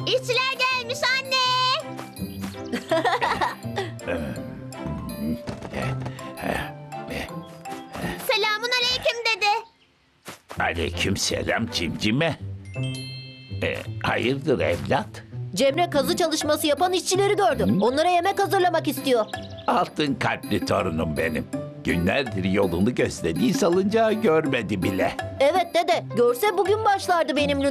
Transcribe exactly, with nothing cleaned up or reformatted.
İşçiler gelmiş anne. Selamun aleyküm dede. Aleykümselam cimcime. E, hayırdır evlat? Cemre kazı çalışması yapan işçileri gördüm. Onlara yemek hazırlamak istiyor. Altın kalpli torunum benim. Günlerdir yolunu gözlediği salıncağı görmedi bile. Evet dede, görse bugün başlardı benim